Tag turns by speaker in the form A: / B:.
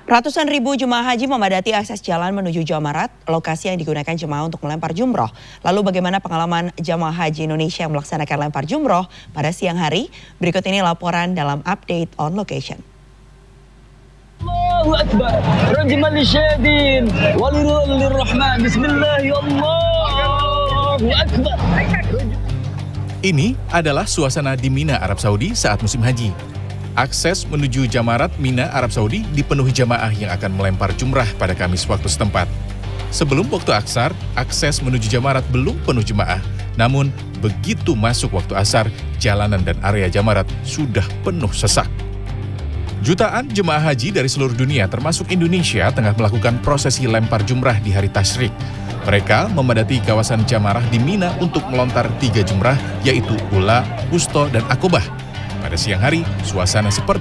A: Ratusan ribu jemaah haji memadati akses jalan menuju Jamarat, lokasi yang digunakan jemaah untuk melempar jumroh. Lalu bagaimana pengalaman jemaah haji Indonesia yang melaksanakan lempar jumroh pada siang hari? Berikut ini laporan dalam update on location.
B: Allahu Akbar, rajman lisyadin, walirrahman, bismillah, Allahu Akbar.
C: Ini adalah suasana di Mina, Arab Saudi saat musim haji. Akses menuju Jamarat, Mina, Arab Saudi dipenuhi jamaah yang akan melempar jumrah pada Kamis waktu setempat. Sebelum waktu Asar, akses menuju Jamarat belum penuh jemaah. Namun, begitu masuk waktu Asar, jalanan dan area Jamarat sudah penuh sesak. Jutaan jemaah haji dari seluruh dunia termasuk Indonesia tengah melakukan prosesi lempar jumrah di hari Tasyrik. Mereka memadati kawasan Jamarah di Mina untuk melontar 3 jumrah yaitu Ula, Wusto, dan Aqobah. Pada siang hari, suasana seperti